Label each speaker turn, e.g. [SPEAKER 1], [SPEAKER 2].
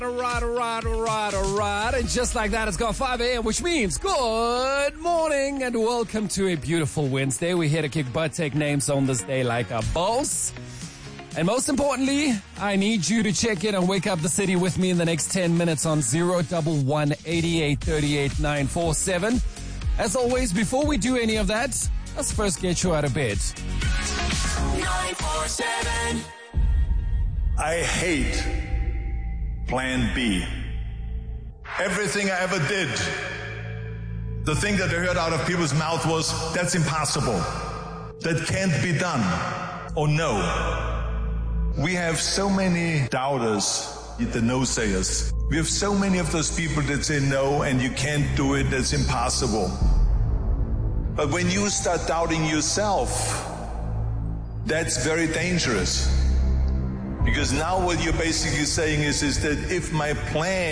[SPEAKER 1] Alright. And just like that, it's got 5 a.m., which means good morning and welcome to a beautiful Wednesday. We're here to kick butt, take names on this day like a boss. And most importantly, I need you to check in and wake up the city with me in the next 10 minutes on 011 88 38 947. As always, before we do any of that, let's first get you out of bed.
[SPEAKER 2] 947.
[SPEAKER 3] I hate Plan B. Everything I ever did, the thing that I heard out of people's mouth was, that's impossible. That can't be done. Or no. We have so many doubters, the no-sayers. We have so many of those people that say no and you can't do it, that's impossible. But when you start doubting yourself, that's very dangerous. Because now what you're basically saying is that if my plan